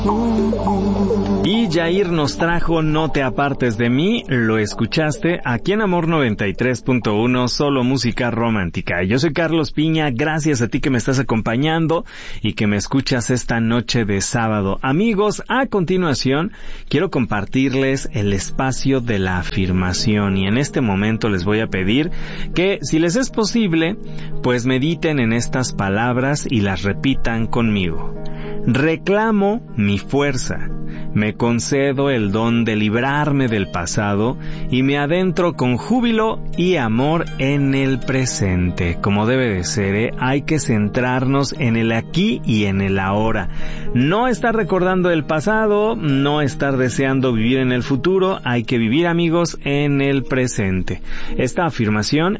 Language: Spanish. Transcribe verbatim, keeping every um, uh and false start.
Y Jair nos trajo No te apartes de mí, lo escuchaste aquí en Amor noventa y tres punto uno, solo música romántica. Yo soy Carlos Piña, gracias a ti que me estás acompañando y que me escuchas esta noche de sábado. Amigos, a continuación quiero compartirles el espacio de la afirmación y en este momento les voy a pedir que, si les es posible, pues mediten en estas palabras y las repitan conmigo. Reclamo mi fuerza, me concedo el don de librarme del pasado y me adentro con júbilo y amor en el presente. Como debe de ser, ¿eh? Hay que centrarnos en el aquí y en el ahora. No estar recordando el pasado, no estar deseando vivir en el futuro, hay que vivir, amigos, en el presente. Esta afirmación